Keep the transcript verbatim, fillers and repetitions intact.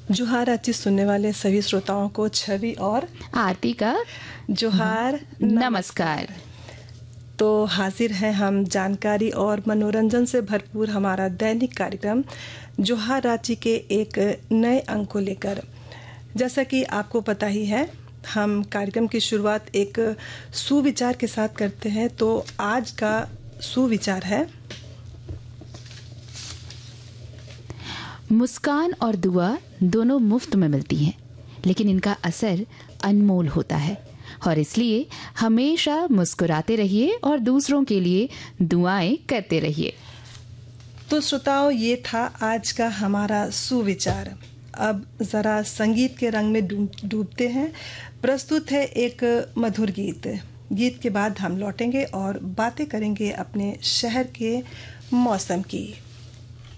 जोहार रांची सुनने वाले सभी श्रोताओं को छवि और आरती का जोहार नमस्कार। तो हाजिर हैं हम जानकारी और मनोरंजन से भरपूर हमारा दैनिक कार्यक्रम जोहार रांची के एक नए अंक को लेकर। जैसा कि आपको पता ही है, हम कार्यक्रम की शुरुआत एक सुविचार के साथ करते हैं। तो आज का सुविचार है, मुस्कान और दुआ दोनों मुफ्त में मिलती हैं, लेकिन इनका असर अनमोल होता है और इसलिए हमेशा मुस्कुराते रहिए और दूसरों के लिए दुआएं करते रहिए। तो श्रोताओं, ये था आज का हमारा सुविचार। अब जरा संगीत के रंग में डूबते हैं। प्रस्तुत है एक मधुर गीत। गीत के बाद हम लौटेंगे और बातें करेंगे अपने शहर के मौसम की।